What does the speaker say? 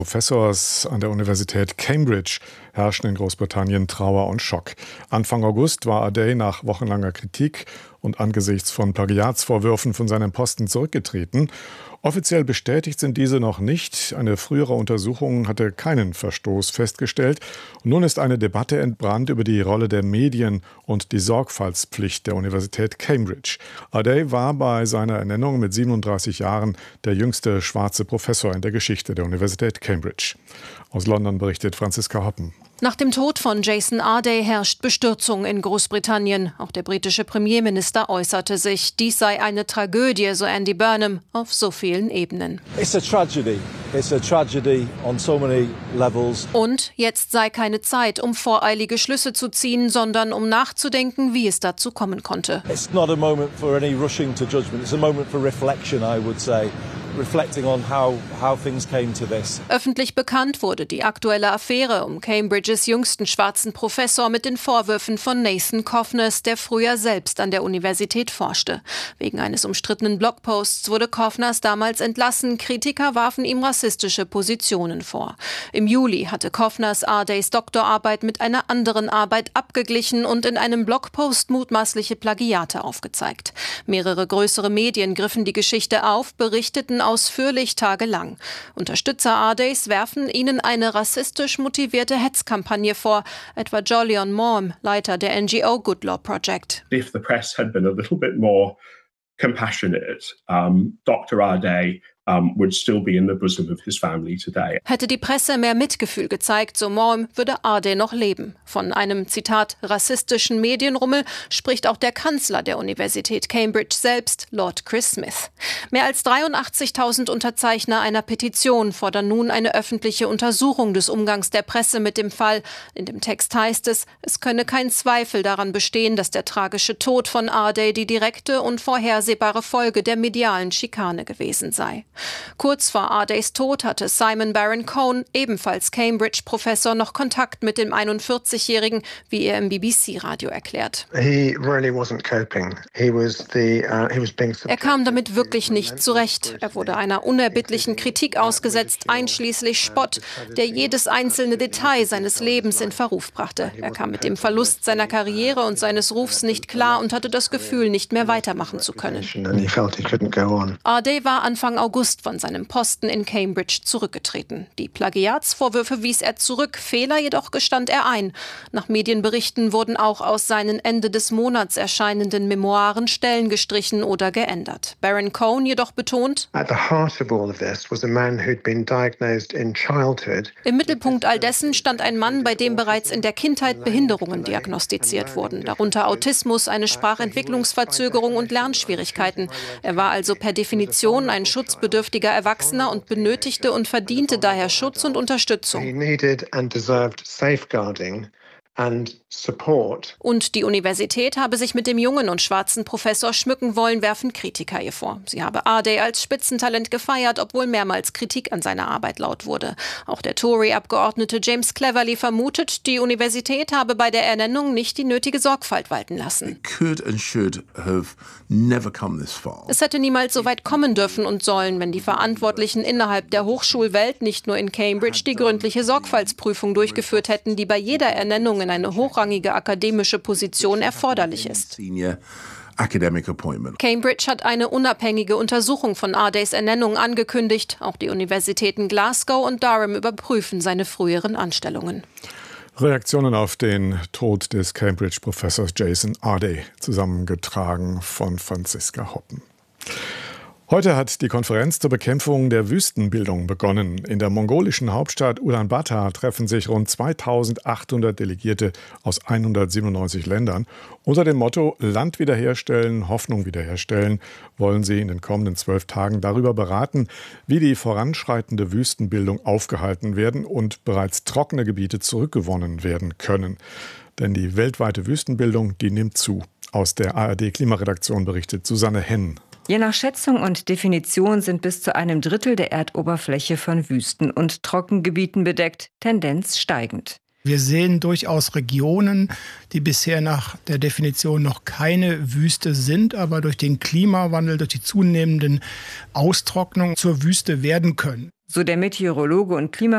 Professors an der Universität Cambridge herrschen in Großbritannien Trauer und Schock. Anfang August war Ardey nach wochenlanger Kritik und angesichts von Plagiatsvorwürfen von seinem Posten zurückgetreten. Offiziell bestätigt sind diese noch nicht. Eine frühere Untersuchung hatte keinen Verstoß festgestellt. Und nun ist eine Debatte entbrannt über die Rolle der Medien und die Sorgfaltspflicht der Universität Cambridge. Ardey war bei seiner Ernennung mit 37 Jahren der jüngste schwarze Professor in der Geschichte der Universität Cambridge. Aus London berichtet Franziska Hoppen. Nach dem Tod von Jason Ardey herrscht Bestürzung in Großbritannien. Auch der britische Premierminister äußerte sich. Dies sei eine Tragödie, so Andy Burnham, auf so vielen Ebenen. It's a tragedy. It's a tragedy on so many levels. Und jetzt sei keine Zeit, um voreilige Schlüsse zu ziehen, sondern um nachzudenken, wie es dazu kommen konnte. It's not a moment for any rushing to judgment. It's a moment for reflection, I would say. Reflecting on how things came to this. Öffentlich bekannt wurde die aktuelle Affäre um Cambridges jüngsten schwarzen Professor mit den Vorwürfen von Nathan Coffness, der früher selbst an der Universität forschte. Wegen eines umstrittenen Blogposts wurde Coffness damals entlassen. Kritiker warfen ihm rassistische Positionen vor. Im Juli hatte Coffness Ardeys Doktorarbeit mit einer anderen Arbeit abgeglichen und in einem Blogpost mutmaßliche Plagiate aufgezeigt. Mehrere größere Medien griffen die Geschichte auf, berichteten ausführlich tagelang. Unterstützer Ardeys werfen ihnen eine rassistisch motivierte Hetzkampagne vor, etwa Jolyon Maugham, Leiter der NGO Good Law Project. If the press had been a little bit more compassionate, Dr. Ardey would still be in the bosom of his family today. Hätte die Presse mehr Mitgefühl gezeigt, so Maugham, würde Ardey noch leben. Von einem, Zitat, rassistischen Medienrummel spricht auch der Kanzler der Universität Cambridge selbst, Lord Chris Smith. Mehr als 83.000 Unterzeichner einer Petition fordern nun eine öffentliche Untersuchung des Umgangs der Presse mit dem Fall. In dem Text heißt es könne kein Zweifel daran bestehen, dass der tragische Tod von Ardey die direkte und vorhersehbare Folge der medialen Schikane gewesen sei. Kurz vor Ardeys Tod hatte Simon Baron-Cohen, ebenfalls Cambridge-Professor, noch Kontakt mit dem 41-Jährigen, wie er im BBC-Radio erklärt. Er kam damit wirklich nicht zurecht. Er wurde einer unerbittlichen Kritik ausgesetzt, einschließlich Spott, der jedes einzelne Detail seines Lebens in Verruf brachte. Er kam mit dem Verlust seiner Karriere und seines Rufs nicht klar und hatte das Gefühl, nicht mehr weitermachen zu können. Ardey war Anfang August von seinem Posten in Cambridge zurückgetreten. Die Plagiatsvorwürfe wies er zurück, Fehler jedoch gestand er ein. Nach Medienberichten wurden auch aus seinen Ende des Monats erscheinenden Memoiren Stellen gestrichen oder geändert. Baron-Cohen jedoch betont: Im Mittelpunkt all dessen stand ein Mann, bei dem bereits in der Kindheit Behinderungen diagnostiziert wurden, darunter Autismus, eine Sprachentwicklungsverzögerung und Lernschwierigkeiten. Er war also per Definition ein schutzbedürftiger Erwachsener und benötigte und verdiente daher Schutz und Unterstützung. Und die Universität habe sich mit dem jungen und schwarzen Professor schmücken wollen, werfen Kritiker ihr vor. Sie habe Ardey als Spitzentalent gefeiert, obwohl mehrmals Kritik an seiner Arbeit laut wurde. Auch der Tory-Abgeordnete James Cleverly vermutet, die Universität habe bei der Ernennung nicht die nötige Sorgfalt walten lassen. Es hätte niemals so weit kommen dürfen und sollen, wenn die Verantwortlichen innerhalb der Hochschulwelt nicht nur in Cambridge die gründliche Sorgfaltsprüfung durchgeführt hätten, die bei jeder Ernennung in eine hochrangige akademische Position erforderlich ist. Cambridge hat eine unabhängige Untersuchung von Ardeys Ernennung angekündigt. Auch die Universitäten Glasgow und Durham überprüfen seine früheren Anstellungen. Reaktionen auf den Tod des Cambridge-Professors Jason Ardey, zusammengetragen von Franziska Hoppen. Heute hat die Konferenz zur Bekämpfung der Wüstenbildung begonnen. In der mongolischen Hauptstadt Ulaanbaatar treffen sich rund 2800 Delegierte aus 197 Ländern. Unter dem Motto Land wiederherstellen, Hoffnung wiederherstellen wollen sie in den kommenden 12 Tagen darüber beraten, wie die voranschreitende Wüstenbildung aufgehalten werden und bereits trockene Gebiete zurückgewonnen werden können. Denn die weltweite Wüstenbildung, die nimmt zu. Aus der ARD-Klimaredaktion berichtet Susanne Henn. Je nach Schätzung und Definition sind bis zu einem Drittel der Erdoberfläche von Wüsten- und Trockengebieten bedeckt, Tendenz steigend. Wir sehen durchaus Regionen, die bisher nach der Definition noch keine Wüste sind, aber durch den Klimawandel, durch die zunehmenden Austrocknung zur Wüste werden können. So der Meteorologe und